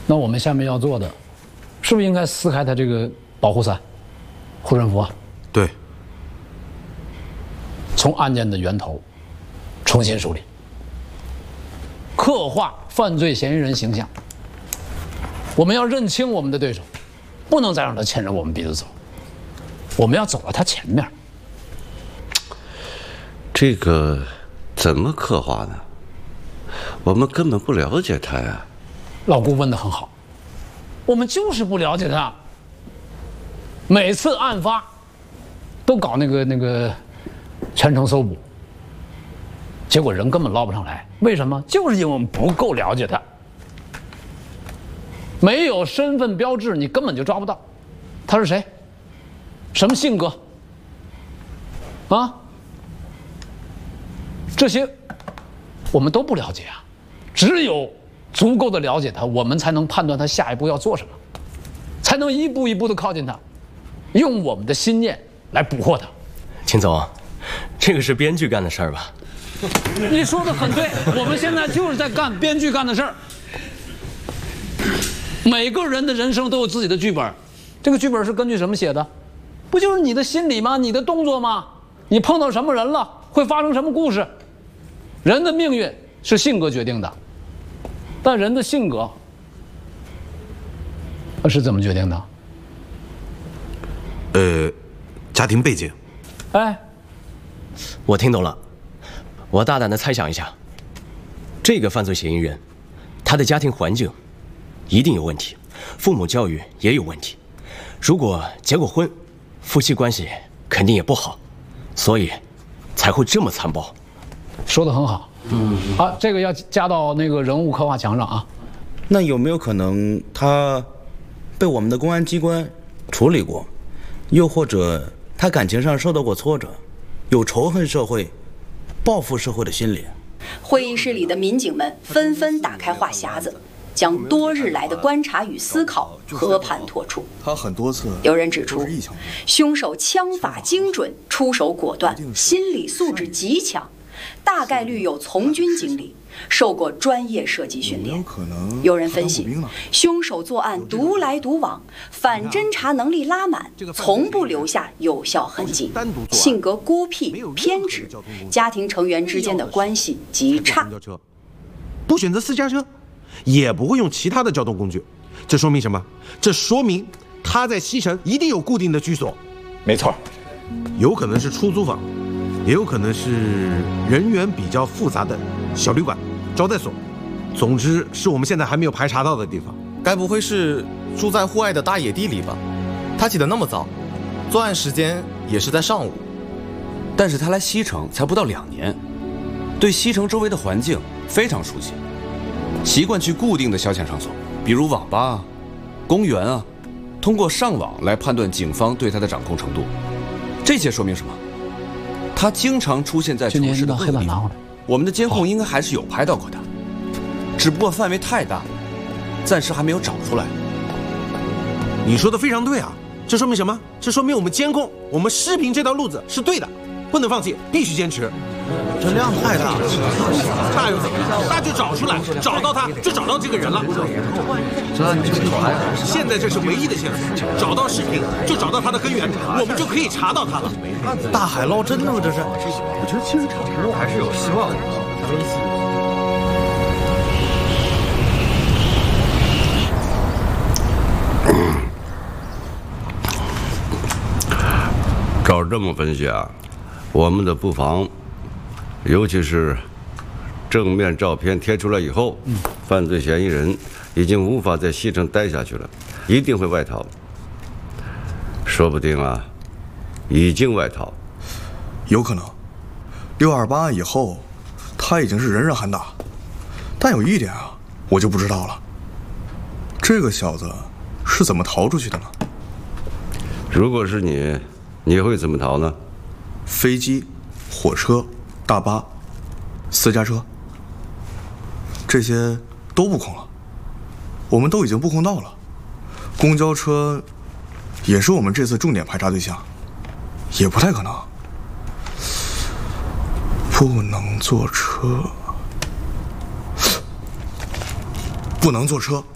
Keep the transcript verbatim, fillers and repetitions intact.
那我们下面要做的，是不是应该撕开他这个保护伞、护身符啊？ 对。 从案件的源头重新梳理，刻画犯罪嫌疑人形象。我们要认清我们的对手，不能再让他牵着我们鼻子走，我们要走到他前面。 这个怎么刻画呢？我们根本不了解他呀。 老顾问得很好，我们就是不了解他。每次案发都搞那个那个全程搜捕，结果人根本捞不上来。为什么？就是因为我们不够了解他，没有身份标志，你根本就抓不到他是谁，什么性格啊，这些我们都不了解啊。只有足够的了解他，我们才能判断他下一步要做什么，才能一步一步的靠近他，用我们的心念来捕获他。 秦总，这个是编剧干的事儿吧？ 你说的很对，我们现在就是在干编剧干的事儿。每个人的人生都有自己的剧本，这个剧本是根据什么写的？不就是你的心理吗？你的动作吗？你碰到什么人了，会发生什么故事？人的命运是性格决定的，但人的性格是怎么决定的？ 呃，家庭背景。 哎， 我听懂了。我大胆的猜想一下，这个犯罪嫌疑人，他的家庭环境一定有问题，父母教育也有问题。如果结过婚，夫妻关系肯定也不好，所以才会这么残暴。 说得很好。嗯，啊，这个要加到那个人物刻画墙上啊。 那有没有可能他被我们的公安机关处理过，又或者他感情上受到过挫折，有仇恨社会、报复社会的心理？ 会议室里的民警们纷纷打开话匣子，将多日来的观察与思考和盘托出。 他很多次， 有人指出，凶手枪法精准，出手果断，心理素质极强，大概率有从军经历，受过专业射击训练。有人分析，凶手作案独来独往，反侦查能力拉满，从不留下有效痕迹，性格孤僻偏执，家庭成员之间的关系极差。 不选择私家车，也不会用其他的交通工具，这说明什么？这说明他在西城一定有固定的居所。 没错， 有可能是出租房，也有可能是人员比较复杂的小旅馆、招待所，总之是我们现在还没有排查到的地方。 该不会是住在户外的大野地里吧？他起得那么早，作案时间也是在上午。 但是他来西城才不到两年，对西城周围的环境非常熟悉，习惯去固定的消遣场所，比如网吧啊、公园啊，通过上网来判断警方对他的掌控程度。这些说明什么？他经常出现在城市的各地，我们的监控应该还是有拍到过他，只不过范围太大，暂时还没有找出来。 你说的非常对啊，这说明什么？这说明我们监控、我们视频这条路子是对的，不能放弃，必须坚持。这量太大了，大又怎么样？大就找出来，找到他就找到这个人了。这就是现在这是唯一的线索，找到视频就找到他的根源，我们就可以查到他了。 大海捞针呢吗？这是？ 我觉得其实厂之路还是有希望的。 照这么分析啊，我们的布防，尤其是正面照片贴出来以后，嗯、犯罪嫌疑人已经无法在西城待下去了，一定会外逃。说不定啊，已经外逃。 有可能，六二八案以后，他已经是人人喊打。但有一点啊，我就不知道了，这个小子是怎么逃出去的呢？ 如果是你，你会怎么逃呢？ 飞机、火车、大巴、私家车，这些都布控了，我们都已经布控到了。公交车也是我们这次重点排查对象，也不太可能。不能坐车，不能坐车。